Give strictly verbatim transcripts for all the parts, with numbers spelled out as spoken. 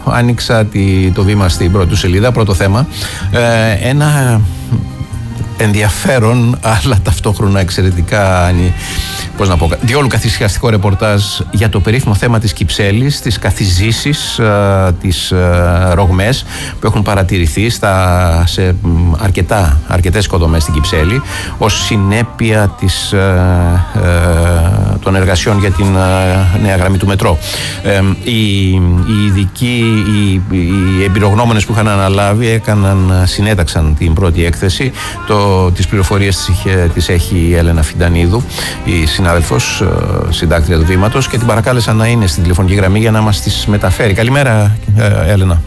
Άνοιξα τη, το βήμα στην πρώτη του σελίδα, πρώτο θέμα. Ε, ένα ενδιαφέρον, αλλά ταυτόχρονα εξαιρετικά, πώς να πω, διόλου καθησυχαστικό ρεπορτάζ για το περίφημο θέμα της Κυψέλης, τις καθιζήσεις, τις ρογμές που έχουν παρατηρηθεί στα, σε αρκετά, αρκετές οικοδομές στην Κυψέλη ως συνέπεια της, ε, ε, των εργασιών για την ε, νέα γραμμή του μετρό. Ε, οι, οι ειδικοί, οι, οι εμπειρογνώμονες που είχαν αναλάβει έκαναν, συνέταξαν την πρώτη έκθεση. Το Τις πληροφορίες τις, είχε, τις έχει η Έλενα Φιντανίδου, η συνάδελφος, συντάκτρια του Βήματος, και την παρακάλεσα να είναι στην τηλεφωνική γραμμή για να μας τις μεταφέρει. Καλημέρα, Έλενα.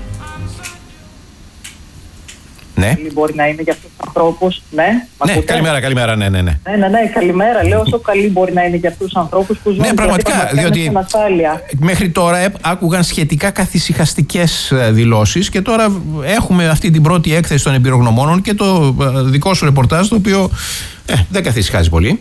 Ναι. Μπορεί να είναι για αυτούς τους ανθρώπους. Ναι, ναι καλημέρα, καλημέρα, ναι, ναι, ναι. Ναι, ναι, ναι, καλημέρα. Λέω όσο καλή μπορεί να είναι για αυτούς τους ανθρώπους που ζουν. Ναι, πραγματικά, διότι μέχρι τώρα άκουγαν σχετικά καθησυχαστικές δηλώσεις και τώρα έχουμε αυτή την πρώτη έκθεση των εμπειρογνωμόνων και το δικό σου ρεπορτάζ, το οποίο ε, δεν καθησυχάζει πολύ.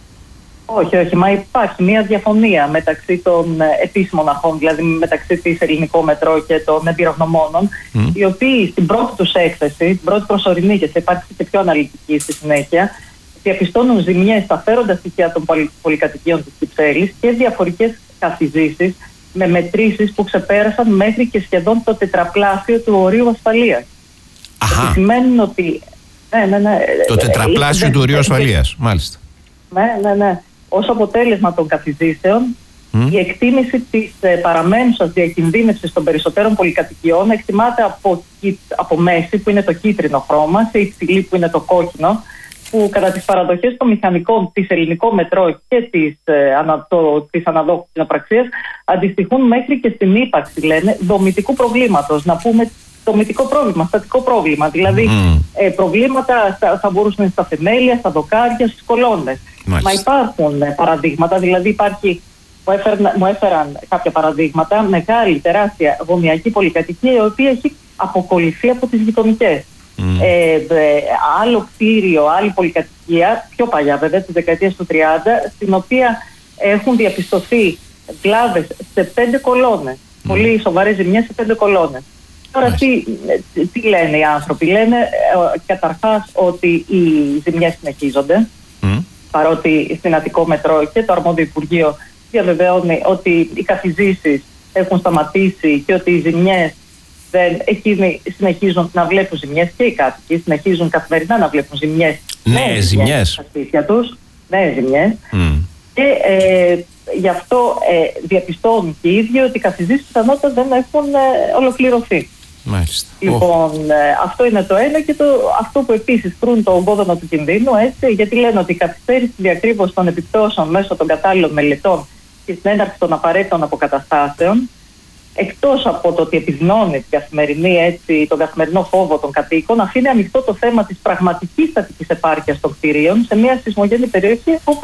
Όχι, όχι, μα υπάρχει μια διαφωνία μεταξύ των επίσημων αρχών, δηλαδή μεταξύ της Ελληνικό Μετρό και των εμπειρογνωμόνων, mm. οι οποίοι στην πρώτη τους έκθεση, την πρώτη προσωρινή, και θα υπάρξει και πιο αναλυτική στη συνέχεια, διαπιστώνουν ζημιές στα φέροντα στοιχεία των πολυκατοικίων της Κυψέλης και διαφορικές καθιζήσεις με μετρήσεις που ξεπέρασαν μέχρι και σχεδόν το τετραπλάσιο του ορίου ασφαλείας. Αχα. Σημαίνει ότι. Ναι, ναι, ναι, το τετραπλάσιο του ορίου ασφαλείας, μάλιστα. Ναι, ναι, ναι. Ως αποτέλεσμα των καθιζήσεων, mm. η εκτίμηση της ε, παραμένουσας διακινδύνευσης των περισσότερων πολυκατοικιών εκτιμάται από, από μέση, που είναι το κίτρινο χρώμα, σε υψηλή, που είναι το κόκκινο, που κατά τις παραδοχές των μηχανικών της Ελληνικό Μετρό και της, ε, ανα, το, της αναδόχου κοινοπραξίας αντιστοιχούν μέχρι και στην ύπαρξη, λένε, δομητικού προβλήματος. Να πούμε δομητικό πρόβλημα, στατικό πρόβλημα. Δηλαδή, mm. ε, προβλήματα στα, θα μπορούσαν στα θεμέλια, στα δοκάρια, στις κολόνες. Μα υπάρχουν ε, παραδείγματα, δηλαδή υπάρχει, μου, έφεραν, μου έφεραν κάποια παραδείγματα, μεγάλη, τεράστια γωνιακή πολυκατοικία, η οποία έχει αποκολληθεί από τις γειτονικές. Mm. Ε, ε, άλλο κτίριο, άλλη πολυκατοικία, πιο παλιά βέβαια, της δεκαετίας του τριάντα, στην οποία έχουν διαπιστωθεί βλάβες σε πέντε κολόνες. Mm. Πολύ σοβαρές ζημιές σε πέντε κολόνες. Τώρα τι, τι λένε οι άνθρωποι? Λένε ε, καταρχάς ότι οι ζημιές συνεχίζονται, mm. παρότι στην Αττικό Μετρό και το αρμόδιο Υπουργείο διαβεβαιώνει ότι οι καθιζήσεις έχουν σταματήσει και ότι οι ζημιές δεν, εκείνοι συνεχίζουν να βλέπουν ζημιές, και οι κάτοικοι συνεχίζουν καθημερινά να βλέπουν ζημιές. Νέες ζημιές στα σπίτια τους, νέες ζημιές. Mm. Και ε, γι' αυτό ε, διαπιστώνουν και οι ίδιοι ότι οι καθιζήσεις πιθανότατα δεν έχουν ε, ολοκληρωθεί. Μάλιστα. Λοιπόν, oh. ε, αυτό είναι το ένα, και το, αυτό που επίσης κρούν το ογκόδωνο του κινδύνου, έτσι, γιατί λένε ότι η καθυστέρηση στη διακρύβωση των επιπτώσεων μέσω των κατάλληλων μελετών και στην έναρξη των απαραίτητων αποκαταστάσεων, εκτός από το ότι επιδεινώνει την καθημερινή, έτσι, τον καθημερινό φόβο των κατοίκων, αφήνει ανοιχτό το θέμα της πραγματικής στατικής επάρκειας των κτηρίων σε μια σεισμογενή περιοχή,